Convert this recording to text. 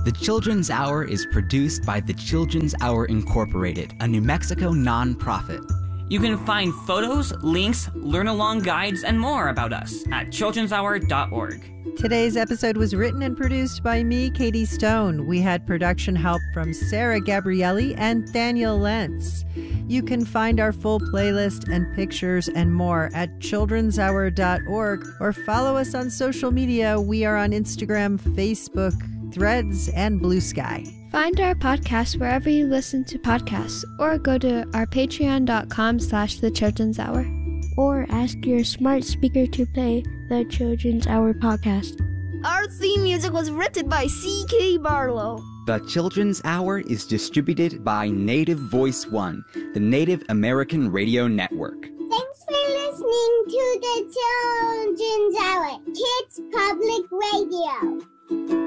The Children's Hour is produced by the Children's Hour Incorporated, a New Mexico nonprofit. You can find photos, links, learn-along guides, and more about us at childrenshour.org. Today's episode was written and produced by me, Katie Stone. We had production help from Sarah Gabrielli and Daniel Lentz. You can find our full playlist and pictures and more at childrenshour.org or follow us on social media. We are on Instagram, Facebook, Threads, and Blue Sky. Find our podcast wherever you listen to podcasts, or go to our patreon.com/The Children's Hour. Or ask your smart speaker to play the Children's Hour podcast. Our theme music was written by C.K. Barlow. The Children's Hour is distributed by Native Voice One, the Native American Radio Network. Thanks for listening to the Children's Hour, Kids Public Radio.